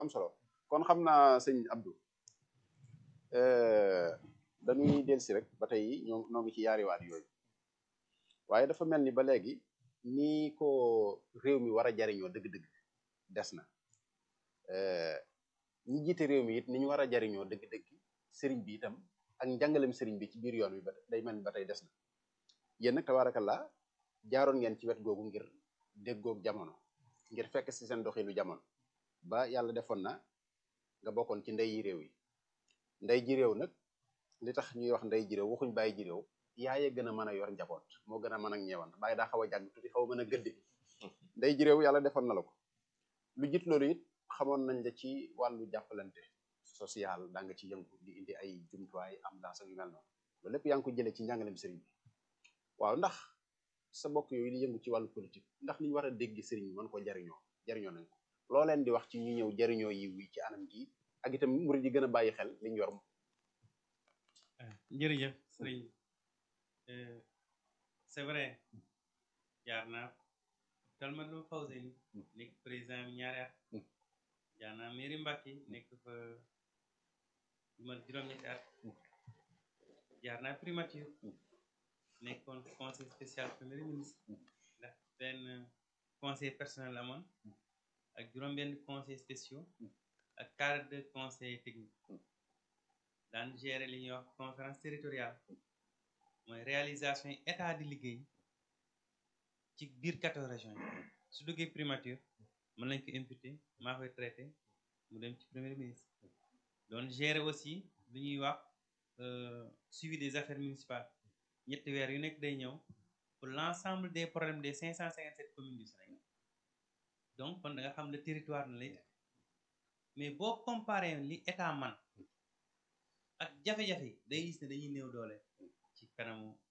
am solo kon xam naa sëñ Abdou dañuy dellusi rek ba tey ñoo ngi ci yaariwaat yooyu waaye dafa mel ni ba léegi nii ko réew mi war a jariñoo dëgg-dëgg des na ñi jiite réew mi it ni ñu war a jariñoo dëgg-dëgg sëriñ bi itam ak njàngalem sëriñ bi ci biir yoon wi ba day mel ni ba tey des na yéen nag tabaarakallaa jaaroon ngeen ci wet googu ngir déggoog jamono ngir fekk si seen doxilu jamono ba yàlla defoon na nga bokkoon ci ndey yi réew yi ndey ji réew nag li tax ñuy wax ndey ji réew waxuñ bàyyi ji réew yaaye gën a mën a yor njaboot moo gën a mën ak ñeewant bàyyi daa xaw a jàng tuuti xaw a mën a gëddi ndey ji réew yàlla defoon na la ko lu jiit loolu it xamoon nañ la ci wàllu jàppalante social daa nga ci yëngu di indi ay jumtuwaay am dans yu mel noonu loolu lépp yaa ngi ko jëlee ci njàngalem sëriñ bi waaw ndax sa bokk yooyu di yëngu ci wàllu politique ndax li ñu war a dégg sëriñ bi mën ko jariñoo nañ ko loo leen di wax ci ñu ñëw jariñoo yi wi ci anam gi ak itam murid yi gën a bàyyi xel liñ yor jërëjëf sëriñ c'est vrai jaar naa Talmadou Fawzeyni nekk président bi ñaari at jaar naa mairie Mbacké nekk fa lu mat juróom-ñetti at jaar naa primature nekkoon conseil spécial premier ministre ndax benn conseil personnel amoon ak juróom-benn conseil spéciaux ak cadre de conseil technique daan gérer li ñuy wax conférence territoriale mooy réalisation yi état di liggéey ci biir 14 régions yi su duggee primature mën nañ ko imputé maa koy traité mu dem ci premier ministre doon gérer aussi li ñuy wax suivi des affaires municipales ñetti weer yu nekk day ñëw pour l'ensemble des problèmes des 557 communes du Sénégal donc kon da nga xam le territoire na lay mais boo comparé li état man ak jafe-jafe day gis ne dañuy néew doole ci kanamu